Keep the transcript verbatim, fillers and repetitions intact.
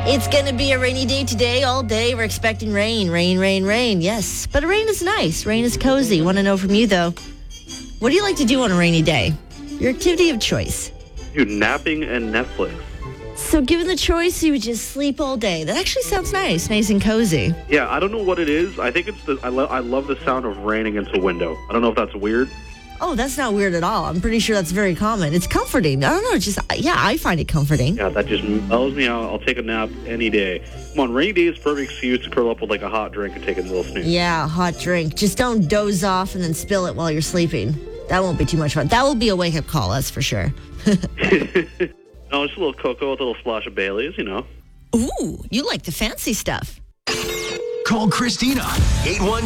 It's going to be a rainy day today, all day. We're expecting rain, rain, rain, rain. Yes, but rain is nice. Rain is cozy. Want to know from you, though, what do you like to do on a rainy day? Your activity of choice. Dude, napping and Netflix. So given the choice, you would just sleep all day. That actually sounds nice, nice and cozy. Yeah, I don't know what it is. I think it's the, I, lo- I love the sound of raining into a window. I don't know if that's weird. Oh, that's not weird at all. I'm pretty sure that's very common. It's comforting. I don't know. It's just, yeah, I find it comforting. Yeah, that just mellows me out. I'll take a nap any day. Come on, rainy day is perfect excuse to curl up with like a hot drink and take a little snooze. Yeah, hot drink. Just don't doze off and then spill it while you're sleeping. That won't be too much fun. That will be a wake-up call, that's for sure. No, just a little cocoa with a little splash of Baileys, you know. Ooh, you like the fancy stuff. Call Christina. eight one